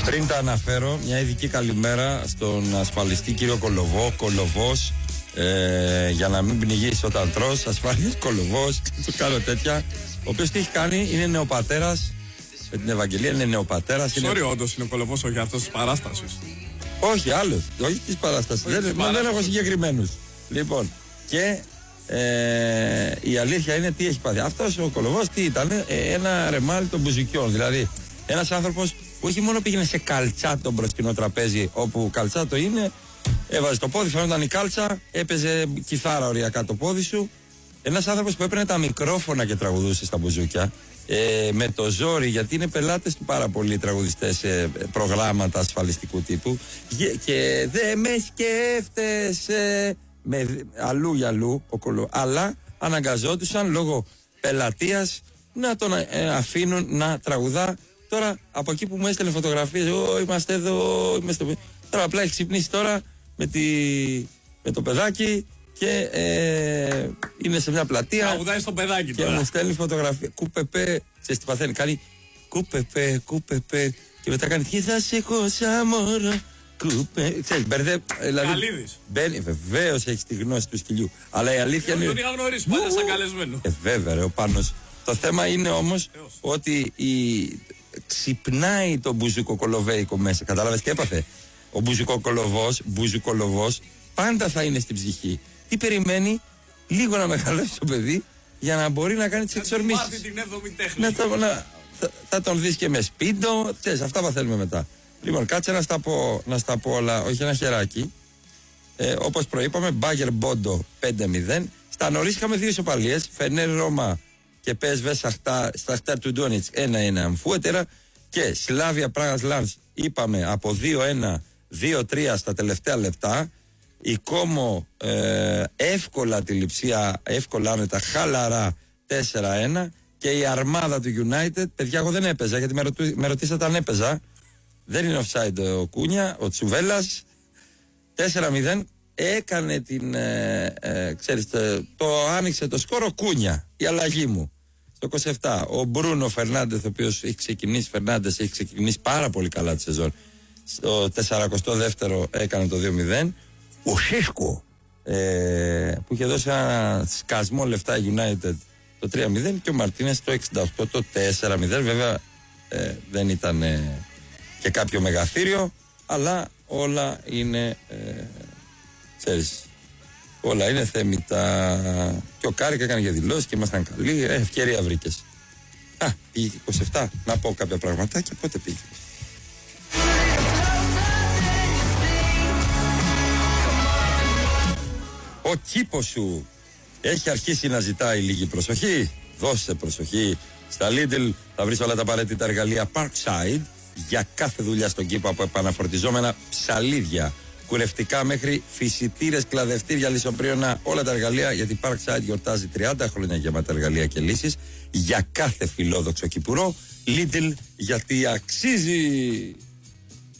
Πριν τα αναφέρω, μια ειδική καλημέρα στον ασφαλιστή κύριο Κολοβός, για να μην πνιγείς όταν τρως, ασφαλής Κολοβός, του κάνω τέτοια. Ο οποίος τι έχει κάνει, είναι νεοπατέρας, με την Ευαγγελία είναι νεοπατέρας. Sorry, όντως είναι Κολοβός όχι αυτός της παράστασης. Όχι, άλλος, όχι της παράστασης. Δεν έχω συγκεκριμένους. Λοιπόν, και η αλήθεια είναι τι έχει πάθει. Αυτός ο Κολοβός τι ήταν, ένα ρεμάλι των μπουζικιών. Δηλαδή, ένας άνθρωπος που όχι μόνο πήγαινε σε καλτσάτο μπροστινό τραπέζι, όπου καλτσάτο είναι, έβαζε το πόδι, φαίνονταν η κάλτσα, έπαιζε κιθάρα οριακά το πόδι σου. Ένας άνθρωπος που έπαιρνε τα μικρόφωνα και τραγουδούσε στα μπουζούκια, με το ζόρι, γιατί είναι πελάτες του πάρα πολλοί τραγουδιστές σε προγράμματα ασφαλιστικού τύπου. Και δεν με σκέφτεσαι, αλλού για αλλού, αλλά αναγκαζόντουσαν λόγω πελατείας να τον αφήνουν να τραγουδά. Τώρα από εκεί που μου έστελνε φωτογραφίες, είμαστε εδώ, είμαστε εδώ. Τώρα απλά έχει ξυπνήσει τώρα με το παιδάκι και είναι σε μια πλατεία. Τραγουδάει στο παιδάκι και τώρα. μου στέλνει φωτογραφία. Κουπεπέ, ξέρεις τι παθαίνει, κάνει κουπεπέ. Και μετά κάνει και θα σε έχω σαν μωρό. Ξέρεις, δηλαδή. Καλίδης. Μπαίνει, βεβαίως έχει τη γνώση του σκυλιού. Αλλά η αλήθεια είναι. Τον είχα γνωρίσει πάντα σαν καλεσμένο. Βέβαια, ρε, ο Πάνος. Το θέμα είναι όμως ότι ξυπνάει το μπουζουκοκολοβέικο μέσα. Κατάλαβες τι έπαθε. Ο μπουζουκολοβός πάντα θα είναι στην ψυχή. Τι περιμένει, λίγο να μεγαλώσει το παιδί για να μπορεί να κάνει τις εξορμήσεις. Να την 7η τέχνη. Θα τον δεις και με σπίντο. Ξέρεις, αυτά παθαίνουμε μετά. Λοιπόν, κάτσε να στα πω όλα, όχι ένα χεράκι. Όπως προείπαμε, Μπάγερ Μπόντο 5-0. Στα νωρίς είχαμε δύο ισοπαλίες. Φενέρ Ρώμα και PSV Σαχτάρ του Ντόνιτς 1-1 αμφούετερα. Και Σλάβια Πράγας Λάνς είπαμε από 2-1, 2-3 στα τελευταία λεπτά. Η Κόμο εύκολα τη Λειψία, εύκολα άνετα, χαλαρά 4-1. Και η αρμάδα του United, παιδιά, εγώ δεν έπαιζα γιατί με ρωτήσατε αν έπαιζα. Δεν είναι offside ο Κούνια, ο Τσουβέλλας. 4-0 έκανε την. Ξέρεις, το άνοιξε το σκόρο Κούνια, η αλλαγή μου. Στο 27. Ο Μπρούνο Φερνάντες, ο οποίος έχει ξεκινήσει πάρα πολύ καλά τη σεζόν. Στο 42ο έκανε το 2-0. Ο Σίσκο, που είχε δώσει ένα σκασμό λεφτά United το 3-0, και ο Μαρτίνες το 68 το 4-0. Βέβαια δεν ήταν και κάποιο μεγαθύριο, αλλά όλα είναι ξέρεις, όλα είναι θέμητα. Και ο Κάρικ έκανε και δηλώσεις και ήμασταν καλοί. Ευκαιρία βρήκες. Πήγε 27. Να πω κάποια πραγματάκια. Πότε πήγε? Ο κήπος σου έχει αρχίσει να ζητάει λίγη προσοχή. Δώσε προσοχή. Στα Lidl θα βρεις όλα τα απαραίτητα εργαλεία Parkside για κάθε δουλειά στον κήπο, από επαναφορτιζόμενα ψαλίδια, κουρευτικά μέχρι φυσιτήρες, κλαδευτήρια, λησοπρίωνα, όλα τα εργαλεία, γιατί Parkside γιορτάζει 30 χρόνια γεμάτα εργαλεία και λύσεις για κάθε φιλόδοξο κυπουρό. Lidl, γιατί αξίζει.